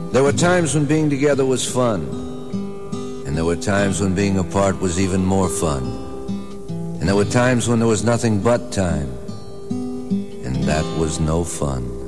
There were times when being together was fun, and there were times when being apart was even more fun. And there were times when there was nothing but time, and that was no fun.